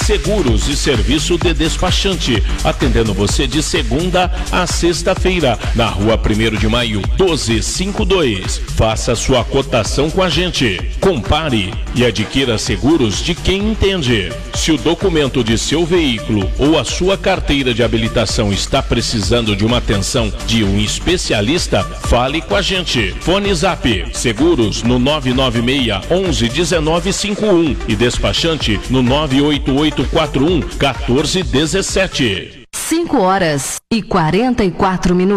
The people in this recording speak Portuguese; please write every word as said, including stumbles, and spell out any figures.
Seguros e serviço de despachante, atendendo você de segunda a sexta-feira, na rua primeiro de maio, doze cinquenta e dois. Faça sua cotação com a gente. Compare e adquira seguros de quem entende. Se o documento de seu veículo ou a sua carteira de habilitação está precisando de uma atenção de um especialista, fale com a gente. Fone Zap Seguros no nove nove seis, onze, dezenove cinquenta e um e despachante no nove oito oito quatro um, quatorze dezessete. cinco horas e quarenta e quatro minutos.